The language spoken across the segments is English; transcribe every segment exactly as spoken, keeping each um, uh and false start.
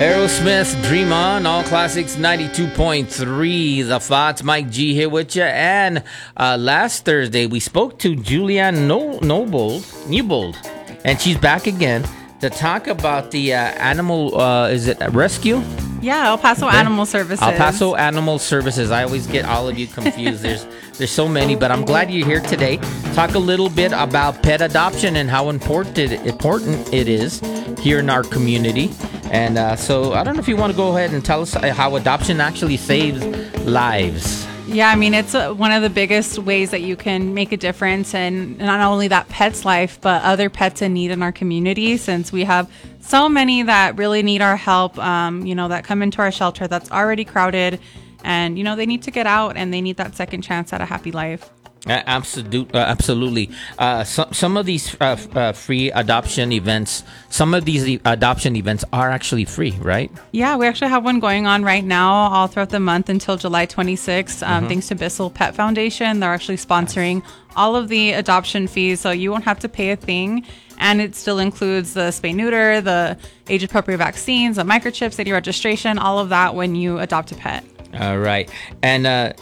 Aerosmith, Dream On, All Classics ninety-two point three. The Thoughts, Mike G here with you. And uh, last Thursday, we spoke to Julianne no- Nobold, Newbold, and she's back again to talk about the uh, animal, uh, is it rescue? Yeah, El Paso okay. Animal Services. El Paso Animal Services. I always get all of you confused. There's there's so many, but I'm glad you're here today. Talk a little bit about pet adoption and how important it, important it is here in our community. And uh, so I don't know if you want to go ahead and tell us how adoption actually saves lives. Yeah, I mean, it's uh, one of the biggest ways that you can make a difference in not only that pet's life, but other pets in need in our community, since we have so many that really need our help, um, you know, that come into our shelter that's already crowded, and, you know, they need to get out and they need that second chance at a happy life. Uh, absolutely, uh, absolutely. Uh, some some of these uh, uh, free adoption events, some of these e- adoption events are actually free, right? Yeah, we actually have one going on right now, all throughout the month until July twenty-sixth. Um, mm-hmm. Thanks to Bissell Pet Foundation, they're actually sponsoring nice. all of the adoption fees, so you won't have to pay a thing. And it still includes the spay neuter, the age appropriate vaccines, the microchips, city registration, all of that when you adopt a pet. All right, and. Uh,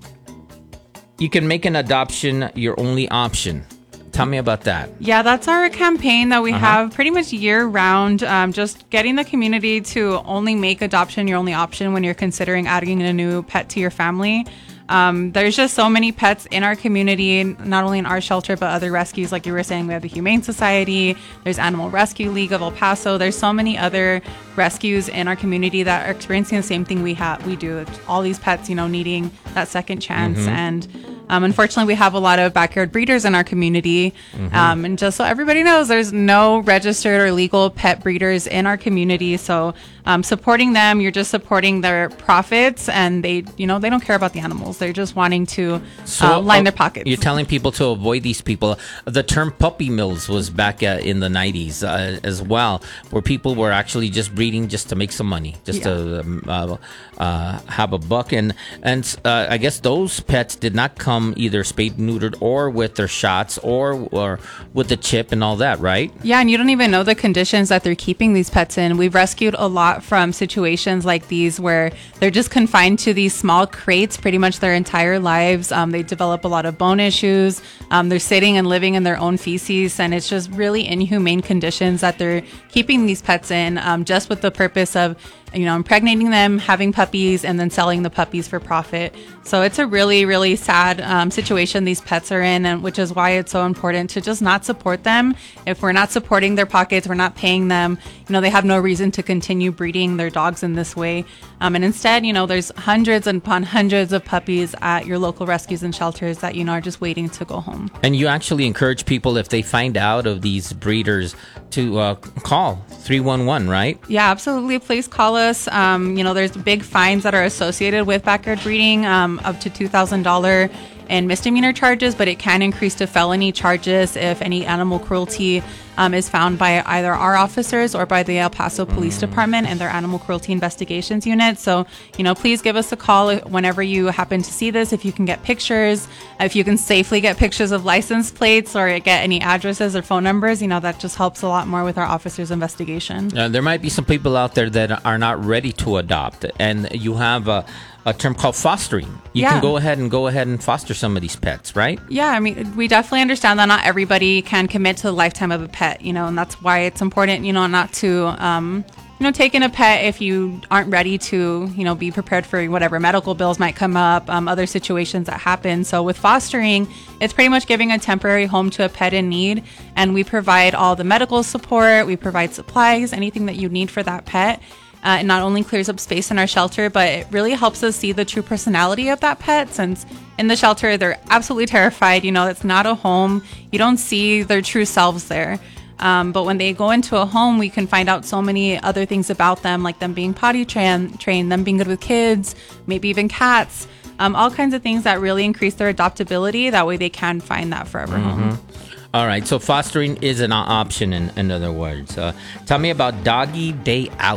You can make an adoption your only option. Tell me about that. Yeah, that's our campaign that we uh-huh. have pretty much year round. Um, just getting the community to only make adoption your only option when you're considering adding a new pet to your family. Um, there's just so many pets in our community, not only in our shelter, but other rescues. Like you were saying, we have the Humane Society, there's Animal Rescue League of El Paso. There's so many other rescues in our community that are experiencing the same thing we have. We do. All these pets, you know, needing that second chance. Mm-hmm. And um, unfortunately, we have a lot of backyard breeders in our community. Mm-hmm. Um, and just so everybody knows, there's no registered or legal pet breeders in our community. So um, supporting them, you're just supporting their profits, and they, you know, they don't care about the animals. They're just wanting to so, uh, line uh, their pockets. You're telling people to avoid these people. The term puppy mills was back uh, in the nineties uh, as well, where people were actually just breeding just to make some money, just yeah. to um, uh, uh, have a buck. And, and uh, I guess those pets did not come either spayed, neutered, or with their shots, or, or with the chip and all that, right? Yeah, and you don't even know the conditions that they're keeping these pets in. We've rescued a lot from situations like these where they're just confined to these small crates pretty much their entire lives. Um, they develop a lot of bone issues. Um, they're sitting and living in their own feces, and it's just really inhumane conditions that they're keeping these pets in, um, just with the purpose of, you know, impregnating them, having puppies, and then selling the puppies for profit. So it's a really, really sad um, situation these pets are in, and which is why it's so important to just not support them. If we're not supporting their pockets, we're not paying them, you know, they have no reason to continue breeding their dogs in this way. Um, and instead, you know, there's hundreds and upon hundreds of puppies at your local rescues and shelters that, you know, are just waiting to go home. And you actually encourage people, if they find out of these breeders, to uh, call three one one, right? Yeah, absolutely. Please call us. Um, you know, there's big fines that are associated with backyard breeding, um, up to two thousand dollars in misdemeanor charges, but it can increase to felony charges if any animal cruelty um, is found by either our officers or by the El Paso Police Department and their Animal Cruelty Investigations Unit. So, you know, please give us a call whenever you happen to see this. If you can get pictures, if you can safely get pictures of license plates or get any addresses or phone numbers, you know, that just helps a lot more with our officers' investigation. Uh, there might be some people out there that are not ready to adopt, and you have a a term called fostering. You yeah. can go ahead and go ahead and foster some of these pets, right? Yeah, I mean, we definitely understand that not everybody can commit to the lifetime of a pet, you know, and that's why it's important, you know, not to, um, you know, take in a pet if you aren't ready to, you know, be prepared for whatever medical bills might come up, um, other situations that happen. So with fostering, it's pretty much giving a temporary home to a pet in need, and we provide all the medical support, we provide supplies, anything that you need for that pet. Uh, it not only clears up space in our shelter, but it really helps us see the true personality of that pet, since in the shelter, they're absolutely terrified. You know, it's not a home. You don't see their true selves there. Um, but when they go into a home, we can find out so many other things about them, like them being potty trained, trained, them being good with kids, maybe even cats, um, all kinds of things that really increase their adoptability. That way they can find that forever mm-hmm. home. All right, so fostering is an option, in, in other words. Uh, tell me about Doggy Day Out.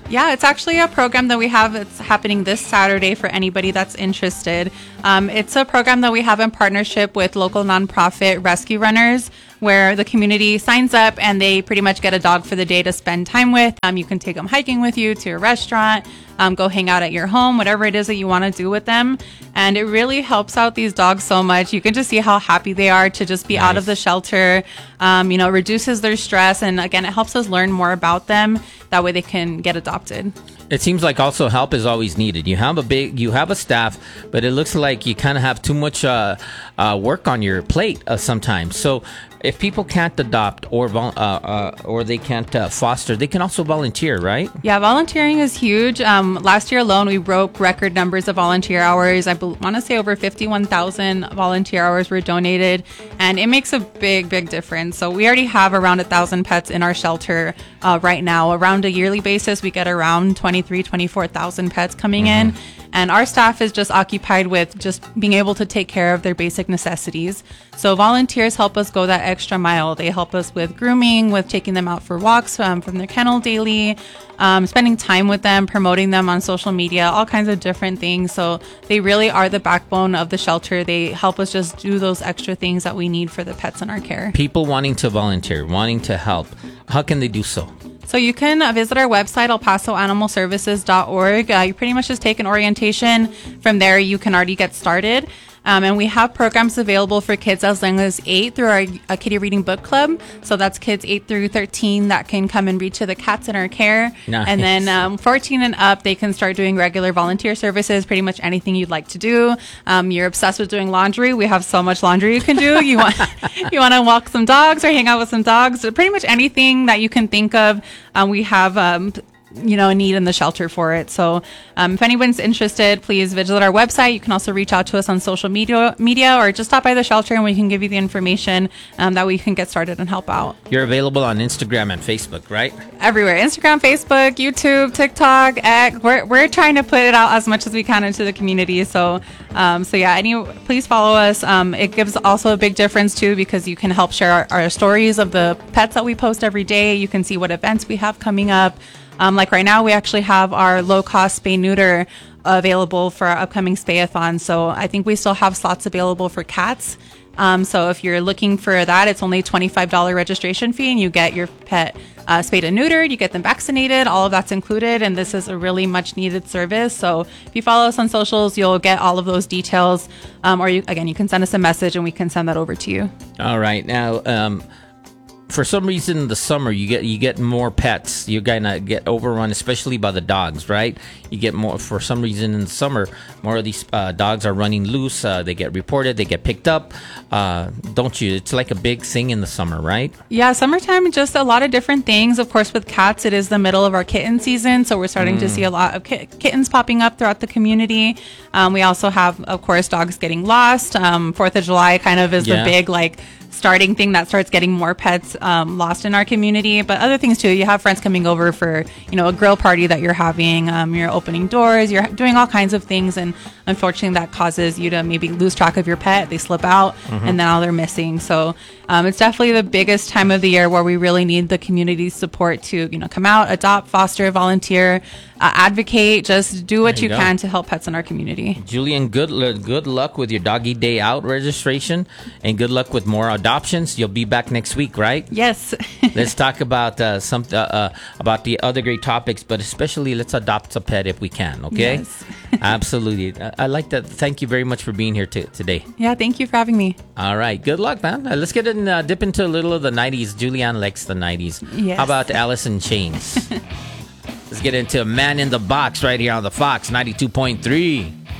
Yeah, it's actually a program that we have. It's happening this Saturday for anybody that's interested. Um, it's a program that we have in partnership with local nonprofit Rescue Runners, where the community signs up and they pretty much get a dog for the day to spend time with. Um, you can take them hiking with you to a restaurant, um, go hang out at your home, whatever it is that you want to do with them. And it really helps out these dogs so much. You can just see how happy they are to just be nice. Out of the shelter. Um, you know, reduces their stress. And again, it helps us learn more about them. That way they can get adopted. It seems like also help is always needed. You have a big, you have a staff, but it looks like you kind of have too much uh, uh, work on your plate uh, sometimes. So if people can't adopt or vol- uh, uh, or they can't uh, foster, they can also volunteer, right? Yeah, volunteering is huge. Um, last year alone, we broke record numbers of volunteer hours. I be- want to say over fifty-one thousand volunteer hours were donated, and it makes a big, big difference. So we already have around a thousand pets in our shelter uh, right now. Around a yearly basis, we get around twenty-three, twenty-four thousand pets coming mm-hmm. in. And our staff is just occupied with just being able to take care of their basic necessities. So volunteers help us go that extra mile. They help us with grooming, with taking them out for walks um, from their kennel daily, um, spending time with them, promoting them on social media, all kinds of different things. So they really are the backbone of the shelter. They help us just do those extra things that we need for the pets in our care. People wanting to volunteer, wanting to help, how can they do so? So you can uh, visit our website, el paso animal services dot org. Uh, you pretty much just take an orientation. From there, you can already get started. Um, and we have programs available for kids as young as eight through our uh, Kitty Reading Book Club. So that's kids eight through thirteen that can come and read to the cats in our care. Nice. And then um, fourteen and up, they can start doing regular volunteer services, pretty much anything you'd like to do. Um, you're obsessed with doing laundry. We have so much laundry you can do. You want you want to walk some dogs or hang out with some dogs. So pretty much anything that you can think of, um, we have um, you know, a need in the shelter for it. So um, if anyone's interested, please visit our website. You can also reach out to us on social media media or just stop by the shelter and we can give you the information um, that we can get started and help out. You're available on Instagram and Facebook, right? Everywhere. Instagram, Facebook, YouTube, TikTok, X. We're, we're trying to put it out as much as we can into the community. So, um, so yeah, any, please follow us. Um, it gives also a big difference too, because you can help share our, our stories of the pets that we post every day. You can see what events we have coming up. Um, like right now, we actually have our low-cost spay-neuter available for our upcoming spay-a-thon. So I think we still have slots available for cats. Um, so if you're looking for that, it's only a twenty-five dollars registration fee, and you get your pet uh, spayed and neutered. You get them vaccinated. All of that's included, and this is a really much-needed service. So if you follow us on socials, you'll get all of those details. Um, or you, again, you can send us a message, and we can send that over to you. All right. Now, um for some reason in the summer you get you get more pets. You're gonna get overrun, especially by the dogs, right? You get more for some reason in the summer. More of these uh, dogs are running loose. Uh, they get reported. They get picked up. Uh, don't you? It's like a big thing in the summer, right? Yeah, summertime, just a lot of different things. Of course, with cats, it is the middle of our kitten season, so we're starting mm. to see a lot of ki- kittens popping up throughout the community. Um, we also have, of course, dogs getting lost. Um, Fourth of July kind of is yeah. the big like. starting thing that starts getting more pets um, lost in our community, but other things too. You have friends coming over for, you know, a grill party that you're having. Um, you're opening doors. You're doing all kinds of things, and unfortunately, that causes you to maybe lose track of your pet. They slip out, mm-hmm. and now they're missing. So um, it's definitely the biggest time of the year where we really need the community's support to, you know, come out, adopt, foster, volunteer, uh, advocate. Just do what you, you can to help pets in our community. Julian, good good luck with your Doggy Day Out registration, and good luck with more adoptions. You'll be back next week, right? Yes. Let's talk about uh, some uh, uh, about the other great topics, but especially let's adopt a pet if we can. Okay. Yes. Absolutely. I, I like that. Thank you very much for being here t- today. Yeah. Thank you for having me. All right. Good luck, man. Uh, let's get in, uh, dip into a little of the nineties. Julianne likes the nineties. Yes. How about Alice in Chains? Let's get into Man in the Box right here on the Fox ninety-two point three.